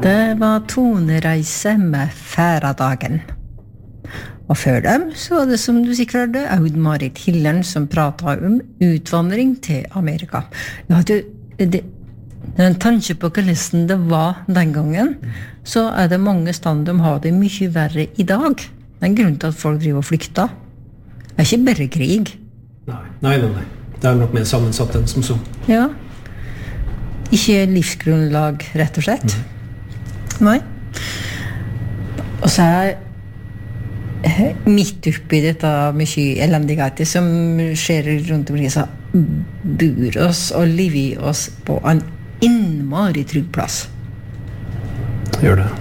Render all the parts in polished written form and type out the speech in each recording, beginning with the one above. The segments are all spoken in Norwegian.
Det var Tonereise med Færadagen. Og før dem så var det, som du sikkert hørte, Aud-Marit Hillern som pratet om utvandring til Amerika. Ja, når en tanke på hvordan det var den gangen, så det mange steder de har det mye verre i dag. Det en grunn til at folk driver og flykter. Det ikke bare krig. Nei. Det nok mer sammensatt enn som så. Ja. Ikke livsgrunnlag, rett og slett. Nei. Og så midt oppi dette mye elendighet som skjer rundt omkring, så bor oss og lever oss på en innmari trygg plass. Gjør det.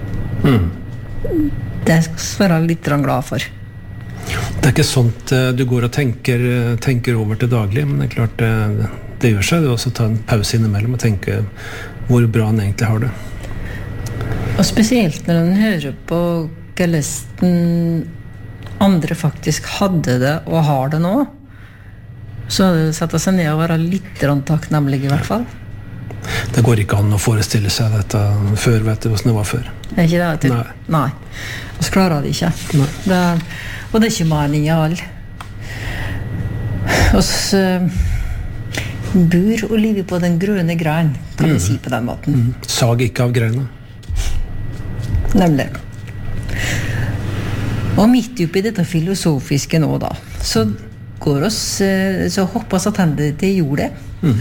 Det skal jeg være litt glad for. Det ikke sånt du går og tenker over til daglig, men det klart det gjør seg. Du også ta en pause innimellom og tenke hvor bra han egentlig har det. Og spesielt når en hører på hvordan andre faktisk hadde det og har det nå, så hadde det satt seg ned og være litt takknemlig i hvert fall. Det går ikke an å forestille seg dette før, vet du, hvordan det var før. Det ikke det? Nei. Og så klarer det ikke. Og det ikke mening i all. Og så bor og lever på den grønne grein, kan vi si på den måten. Sag ikke av greina. Nemlig. Og midt oppi dette filosofiske nå da, så går oss, så hopper oss attende til jordet.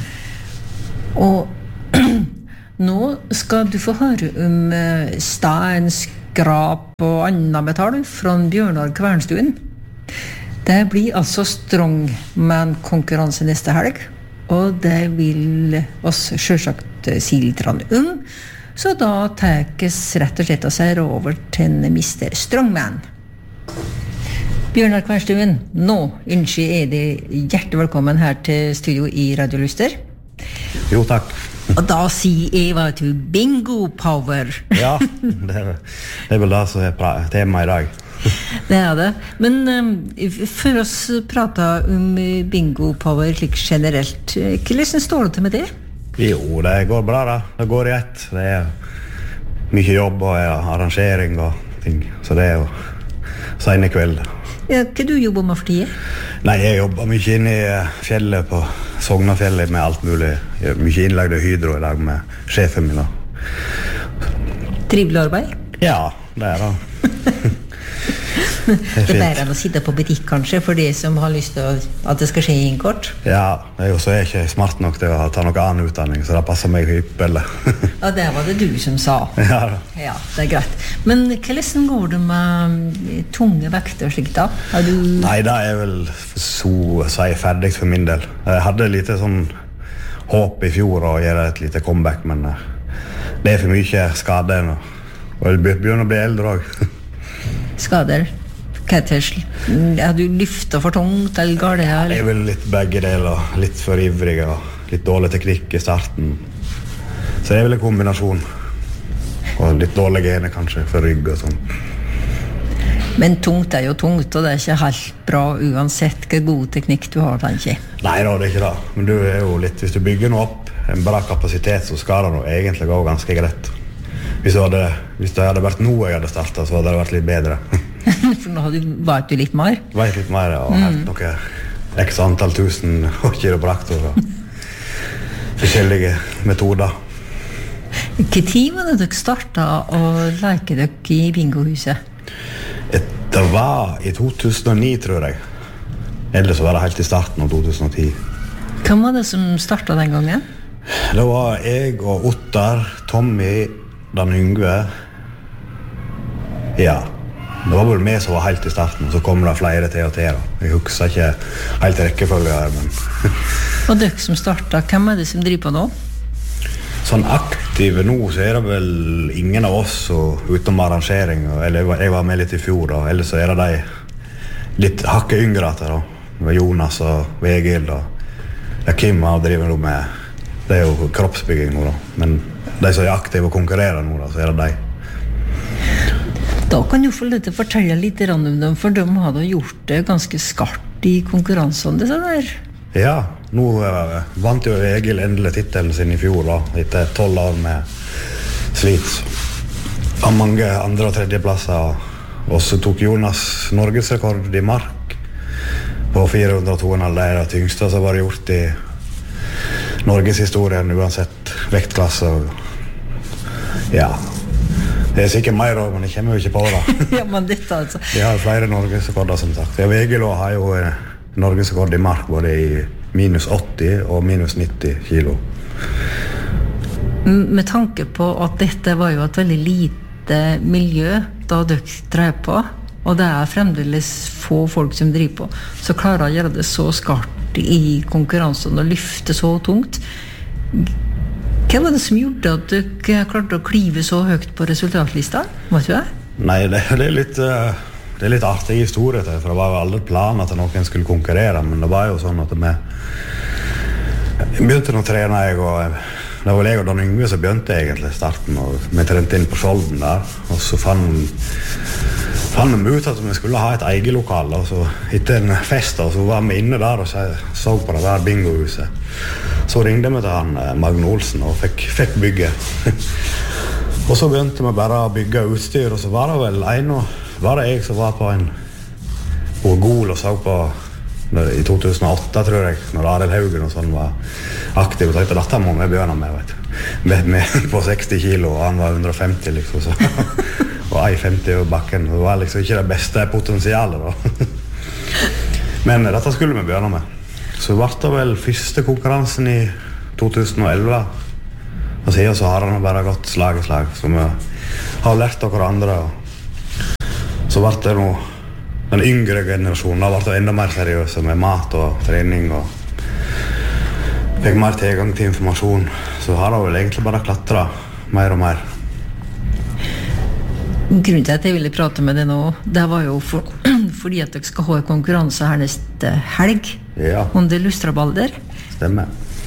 Og nå skal du få høre om stein, skrap og annen metall fra Bjørnar Kvernstuen. Det blir altså strongman-konkurranse neste helg, og det vil oss selvsagt si litt om. Så da tekes rett og slett å se over til Mr. Strongman. Bjørnar Kvernstuen, nå ønsker jeg deg hjertelig velkommen her til studio i Radio Luster. Jo, takk. Og da sier jeg hva til bingo power. Ja, det vel det som tema i dag. Det det. Men for oss prater om bingo power slik generelt, hvordan står det til med det? Jo, det går bra da. Det går i ett. Det mye jobb og arrangering og ting. Så det jo sene kveld. Ja, hva du jobber med for tiden? Nei, jeg jobber mye inne i fjellet på Sognafjellet med alt mulig. Jeg mye innlagd av Hydro i dag med sjefen min. Trivelig arbeid? Ja, det det. Det bedre enn å sitte på butikk kanskje for de som har lyst til at det skal skje i en kort. Ja, så jeg ikke smart nok til å ta noe annen utdanning, så det passer meg hyppelig. Ja, det var det du som sa. Ja, det greit. Men hvordan går det med tunge vekter og slikt da? Nei, det vel så å si ferdig for min del. Jeg hadde litt sånn håp i fjor å gjøre et lite comeback, men det for mye skader nå. Og jeg begynner å bli eldre også. Skader? Har du lyftet for tungt eller galt? Jeg er vel litt begge deler, litt for ivrig og litt dårlig teknikk i starten. Så det er vel en kombinasjon. Og litt dårlige gener kanskje for rygg og sånn. Men tungt jo tungt, og det ikke helt bra uansett hva god teknikk du har, tenker jeg. Nei da, det ikke det. Men du jo litt, hvis du bygger noe opp en bra kapasitet, så skal det noe egentlig gå ganske greit. Hvis det hadde vært noe jeg hadde startet, så hadde det vært litt bedre. For nå vet du litt mer? Vet litt mer, og helt noe x antall tusen kiropraktor og forskjellige metoder. Hva tid var det dere startet å leke dere i bingohuset? Det var i 2009, tror jeg. Ellers var det helt i starten av 2010. Hvem var det som startet den gangen? Det var jeg og Ottar, Tommy, Dan Yngve. Ja, det var vel meg som var helt i starten, så kom det flere til og til. Jeg husker ikke helt rekkefølge her, men... Og dere som startet, hvem det som driver på nå? Sånn aktive nå, så det vel ingen av oss utenom arrangering. Eller jeg var med litt i fjor, og ellers så det de litt hakket yngre etter. Det var Jonas og Vegil, og Kim har driver nå med... Det jo kroppsbygging nå da, men de som aktive og konkurrerer nå da, så det de. Da kan du få litt å fortelle litt om dem, for de hadde gjort det ganske skarpt i konkurransen, det der. Ja, nå vant jo Egil endelig titelen sin i fjor da, etter 12 år med sliter av mange andre- og tredjeplasser. Og så tok Jonas Norgesrekord i mark på 402,5. Det det tyngste som var gjort i Norgeshistorien, uansett vektklasse. Ja, det sikkert mer også, men det kommer jo ikke på det. Ja, men dette altså. Vi har flere Norgesrekorder, som sagt. Vegelå har jo Norgesrekord i mark både i minus 80 og minus 90 kilo. Med tanke på at dette var jo et veldig lite miljø da dere drev på, og det fremdeles få folk som driver på, så klarer å gjøre det så skarpt i konkurransen og lyfte så tungt. Hva var det som gjorde at dere klarte å klive så høyt på resultatlista? Vet du det? Nei, det er litt artig historie til, for det var jo aldri planen at noen skulle konkurrere, men det var jo sånn at vi begynte å trene, det var jeg og Dan Yngve som begynte egentlig i starten, og vi trente inn på Skjolden der, og så fant vi ut at vi skulle ha et eget lokal, og så etter en fest, og så var vi inne der og så på det der bingohuset. Så ringte vi til han Magne Olsen og fikk bygge. Og så begynte vi bare å bygge utstyr, og så var det vel var det jeg som var på en Gol og så på i 2008, tror jeg, når Arild Haugen og sånn var aktiv, og tenkte dette må vi begynne med, vet du. Med på 60 kilo, og han var 150 liksom, så. Og 1,50 over bakken. Det var liksom ikke det beste potensialet da. Men dette skulle vi begynne med. Så ble det vel første konkurransen i 2011. Og siden så har han bare gått slag i slag, så vi har lært av hverandre. Så ble det noe den yngre generasjonen har vært enda mer seriøse med mat og trening og fikk mer tilgang til informasjon, så har det vel egentlig bare klatret mer og mer. Grunnen til at jeg ville prate med deg nå, det var jo fordi at dere skal ha en konkurranse her neste helg, ja. Under Lustrabalder. Stemmer.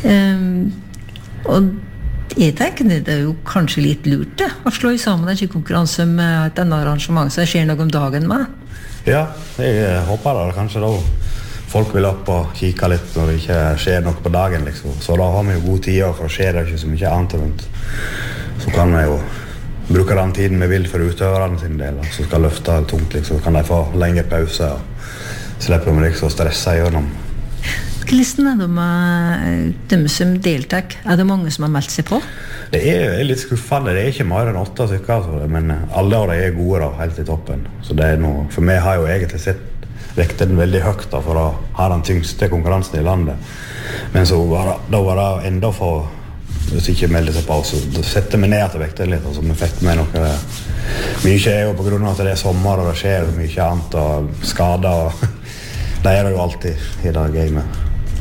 Og jeg tenker det er jo kanskje litt lurt det, å slå sammen en konkurranse med et annet arrangement som skjer noe om dagen med. Ja, jeg håper det. Kanskje da folk vil opp og kikke litt når det ikke skjer noe på dagen, liksom. Så da har vi jo god tid, for det skjer ikke så mye annet rundt. Så kan vi jo bruke den tiden vi vil for utøverne sin del, så skal løfte tungt, liksom. Så kan de få lengre pause, og slipper de liksom å stresse gjennom. Hvordan er det med dem som deltar? Er det mange som har meldt seg på? Det er litt skuffende. Det er ikke mer enn 8 stykker, altså. Men alle av dem er gode da, helt i toppen. Så det er noe, for meg har jo egentlig sett vekten veldig høyt da, for å ha den tyngste konkurransen i landet. Men så var det enda for, hvis ikke melder seg på, så setter vi ned til vekten litt, altså vi fikk med noe. Mye er jo på grunn av at det er sommer og det skjer mye annet og skader, og det er det jo alltid i det gamet.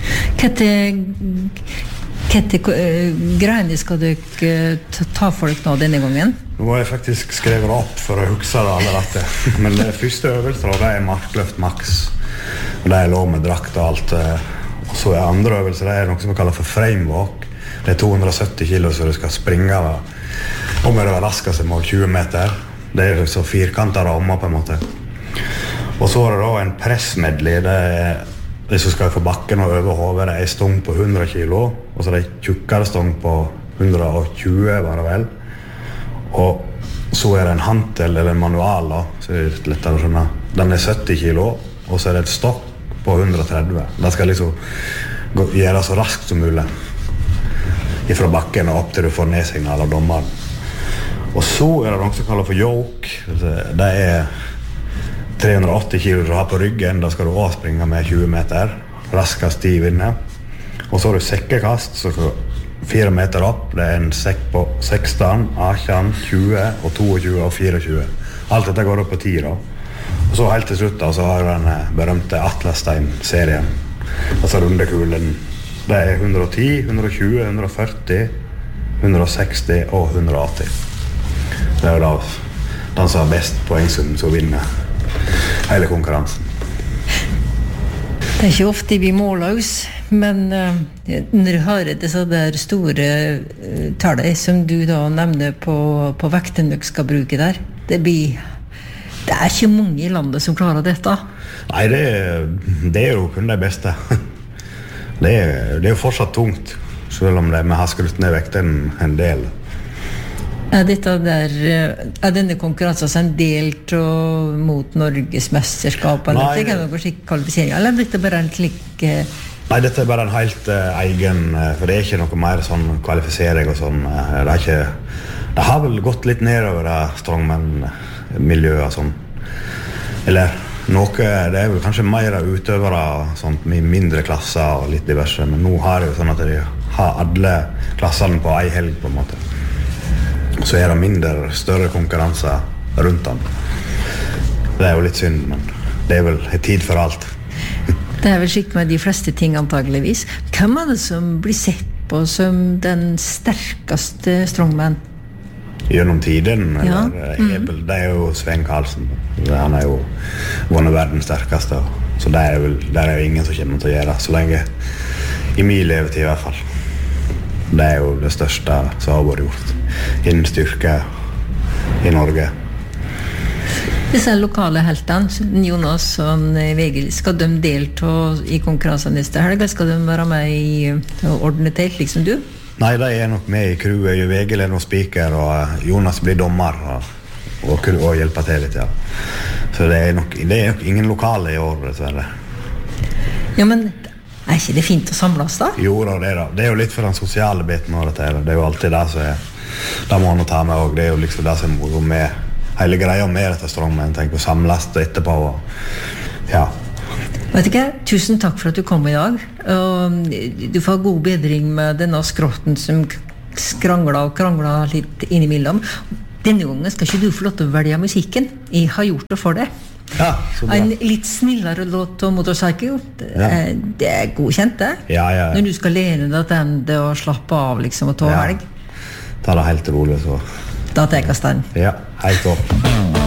Hva greiene skal dere ta for dere nå denne gangen? Nå har jeg faktisk skrevet opp for å huske det alle dette. Men det første øvelser, det er markløft maks. Og det er lov med drakt og alt. Og så er andre øvelser, det er noe som vi kaller for framewalk. Det er 270 kilo så du skal springe og med det raskeste mål 20 meter. Det er så firkantet rammer på en måte. Og så er det da en pressmedley. Det er de som skal få bakken og over hodet, det er en stong på 100 kilo, og så er det en tjukkere stong på 120, var det vel. Og så er det en hantel eller en manual, da, så er det lettere å skjønne. Den er 70 kilo, og så er det et stokk på 130. Det skal liksom gjøre så raskt som mulig. Fra bakken og opp til du får nedsignal av dommeren. Og så er det noe som kaller for yoke. Det er 380 kilo du har på ryggen, da skal du også springe med 20 meter, raskest de vinner. Og så har du sekkekast, så skal du 4 meter opp, det er en sekk på 16, 18, 20 og 22 og 24. Alt dette går opp på 10 da. Og så helt til slutt da, så har du den berømte Atlasstein-serien. Altså rundekulen. Det er 110, 120, 140, 160 og 180. Det er jo da den som har best poengsum som vinner hele konkurransen. Det er ikke ofte vi måler oss, men når du har disse der store tallet som du da nevner på vekten du skal bruke der, det er ikke mange i landet som klarer dette. Nei, det er jo kun det beste. Det er jo fortsatt tungt, selv om vi har skrutt ned vekten en del. Denne konkurransen en del mot Norges mesterskap, eller det kan noe slik kvalifisering, eller dette bare en slik... Nei, dette en helt egen, for det ikke noe mer sånn kvalifisering og sånn. Det har vel gått litt nedover strongman-miljøet og sånn. Eller noe, det vel kanskje mer utøvere sånn, med mindre klasser og litt diverse, men nå har det jo sånn at de har alle klassene på en helg på en måte. Så det mindre, større konkurranser rundt den. Det jo litt synd, men det vel tid for alt. Det vel slik med de fleste ting antageligvis. Hvem det som blir sett på som den sterkeste strongman? Gjennom tiden, det jo Svein Karlsen. Han jo vunnet verdens sterkeste, så det jo ingen som kommer til å gjøre, så lenge i min levetid i hvert fall. Det jo det største som har vært gjort innen styrke i Norge. Disse lokale heltene, Jonas og Vegil, skal de delta i konkurransen neste helg? Skal de være med i ordne telt, liksom du? Nei, de nok med i crewet. Vegil noen speaker, og Jonas blir dommer og hjelper til litt, ja. Så det nok ingen lokale i år, dessverre. Ja, men ikke det fint å samles da? Jo, det jo litt for den sosiale biten av dette. Det jo alltid det som det må man ta med også. Det jo liksom det som må med hele greia med dette strongman, tenk å samles etterpå. Ja. Vet ikke, tusen takk for at du kom i dag. Og du får god bedring med denne skrotten som krangler litt innimellom. Denne gangen skal ikke du få lov til å velge musikken. Jeg har gjort det for deg. Ja, så bra. En litt snillere låt om Motorcycle. Det godkjent, det. Ja. Når du skal lene deg til og slappe av liksom, og ta helg. Ta det helt rolig, så. Da tar jeg den. Ja, helt opp.